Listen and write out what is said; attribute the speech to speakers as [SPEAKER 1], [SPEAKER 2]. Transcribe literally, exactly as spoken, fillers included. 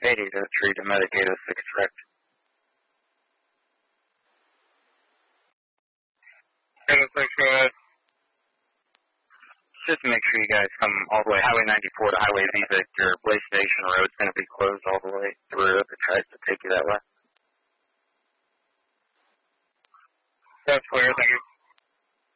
[SPEAKER 1] eighty to three to Medicaid oh six, correct. eight oh six, go ahead. Just to make sure you guys come all the way, Highway ninety-four to Highway V Victor, Way Station Road's going to be closed all the way through if it tries to take you that way. That's clear, thank you.